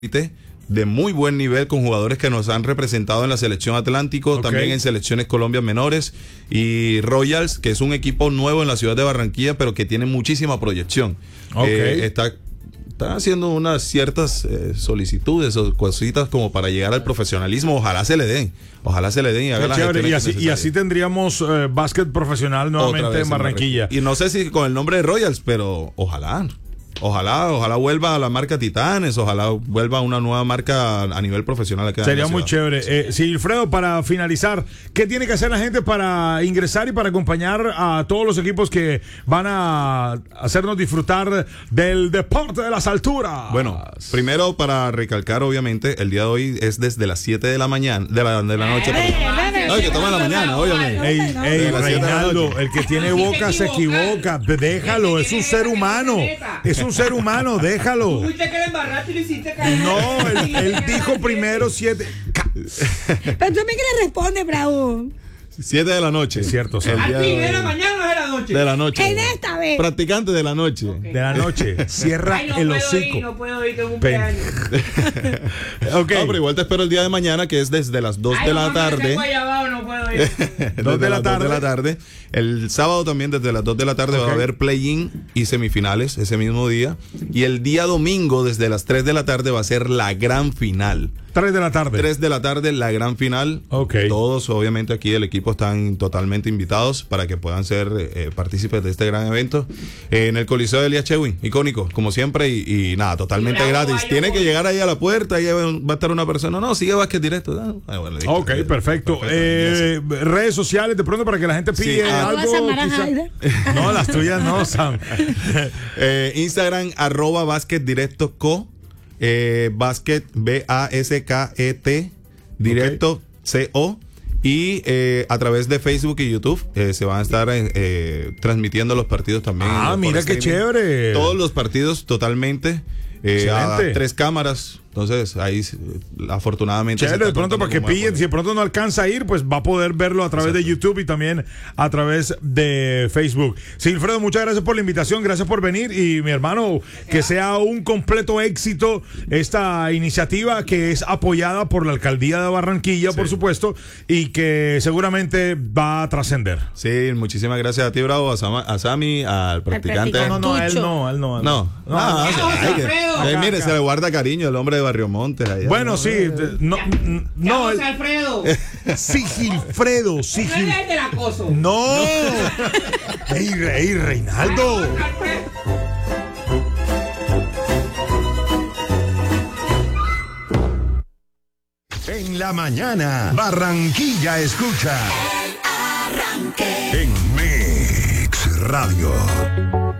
de muy buen nivel con jugadores que nos han representado en la selección Atlántico, también en selecciones Colombia menores, y Royals, que es un equipo nuevo en la ciudad de Barranquilla, pero que tiene muchísima proyección. Están haciendo unas ciertas solicitudes o cositas como para llegar al profesionalismo. Ojalá se le den y haga la y así tendríamos básquet profesional nuevamente en Barranquilla. Y no sé si con el nombre de Royals, pero ojalá vuelva a la marca Titanes, ojalá vuelva a una nueva marca a nivel profesional acá. Sería muy chévere. Silfredo, para finalizar, ¿qué tiene que hacer la gente para ingresar y para acompañar a todos los equipos que van a hacernos disfrutar del deporte de las alturas? Bueno, primero para recalcar, obviamente, el día de hoy es desde las 7 de la mañana, de la noche. No, que toma la mañana, obviamente. Reinaldo, el que tiene boca se equivoca. Déjalo, es un ser humano. Es un ser humano, déjalo. Tú fuiste que le embarraste y le hiciste caer. No, él dijo primero 7. Pero tú me que le responde, Bravo. 7 de la noche. Es cierto, ¿Al fin de la mañana o de la noche? De la noche. En esta vez. Practicante de la noche. De la noche. Cierra el hocico. No puedo ir, tengo un cumpleaños. No, pero igual te espero el día de mañana, que es desde las 2 de la tarde. No puedo ir. 2 de la tarde. El sábado también desde las 2 de la tarde va a haber play-in y semifinales ese mismo día. Y el día domingo desde las 3 de la tarde va a ser la gran final. 3 de la tarde. 3 de la tarde, la gran final. Todos, obviamente, aquí del equipo están totalmente invitados para que puedan ser partícipes de este gran evento en el Coliseo de Elías Chewin, icónico, como siempre, y nada, totalmente gratis. Tiene que llegar ahí a la puerta, ahí va a estar una persona. No, sigue Básquet Directo. Bueno, listo, perfecto. Redes sociales, de pronto, para que la gente pille algo. No, las tuyas no, Sam. Instagram, @Básquet Directo Co. Básquet, BASKET Directo CO, y a través de Facebook y YouTube se van a estar transmitiendo los partidos también. Mira qué chévere. Todos los partidos totalmente a 3 cámaras. Entonces, ahí afortunadamente. Chévere, de pronto para que pillen, si de pronto no alcanza a ir, pues va a poder verlo a través de YouTube y también a través de Facebook. Silfredo, muchas gracias por la invitación, gracias por venir, y mi hermano, que sea un completo éxito esta iniciativa que es apoyada por la alcaldía de Barranquilla, por supuesto, y que seguramente va a trascender. Sí, muchísimas gracias a ti, Bravo, a Sammy, al practicante. No, a él no. Mire, se le guarda cariño el hombre de Barrio Montes allá. Bueno, sí, no, Alfredo. Sigilfredo. No es el del acoso. No. Ey, Reinaldo. En la mañana, Barranquilla escucha El Arranque en Mix Radio.